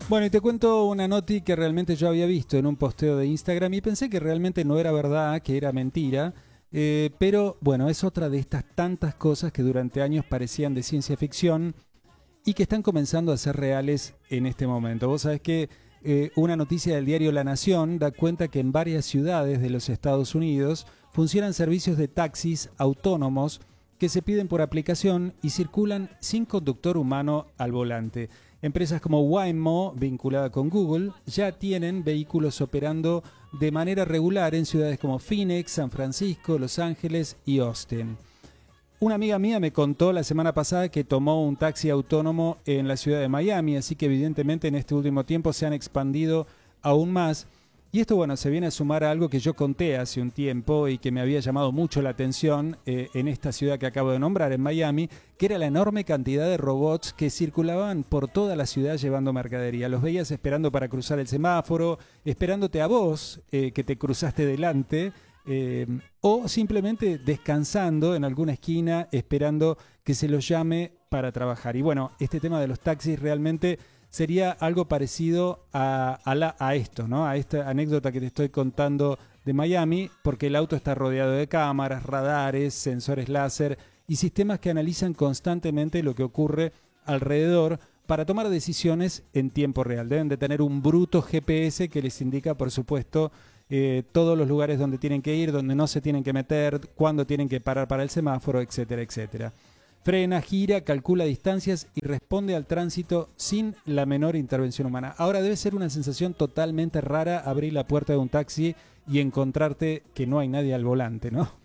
Bueno, y te cuento una noti que realmente yo había visto en un posteo de Instagram y pensé que realmente no era verdad, que era mentira. Pero bueno, es otra de estas tantas cosas que durante años parecían de ciencia ficción y que están comenzando a ser reales en este momento. Vos sabés que una noticia del diario La Nación da cuenta que en varias ciudades de los Estados Unidos funcionan servicios de taxis autónomos que se piden por aplicación y circulan sin conductor humano al volante. Empresas como Waymo, vinculada con Google, ya tienen vehículos operando de manera regular en ciudades como Phoenix, San Francisco, Los Ángeles y Austin. Una amiga mía me contó la semana pasada que tomó un taxi autónomo en la ciudad de Miami, así que evidentemente en este último tiempo se han expandido aún más. Y esto, bueno, se viene a sumar a algo que yo conté hace un tiempo y que me había llamado mucho la atención en esta ciudad que acabo de nombrar, en Miami, que era la enorme cantidad de robots que circulaban por toda la ciudad llevando mercadería. Los veías esperando para cruzar el semáforo, esperándote a vos, que te cruzaste delante, o simplemente descansando en alguna esquina, esperando que se los llame para trabajar. Y bueno, este tema de los taxis realmente sería algo parecido a esto, ¿no? A esta anécdota que te estoy contando de Miami, porque el auto está rodeado de cámaras, radares, sensores láser y sistemas que analizan constantemente lo que ocurre alrededor para tomar decisiones en tiempo real. Deben de tener un bruto GPS que les indica, por supuesto, todos los lugares donde tienen que ir, donde no se tienen que meter, cuándo tienen que parar para el semáforo, etcétera, etcétera. Frena, gira, calcula distancias y responde al tránsito sin la menor intervención humana. Ahora debe ser una sensación totalmente rara abrir la puerta de un taxi y encontrarte que no hay nadie al volante, ¿no?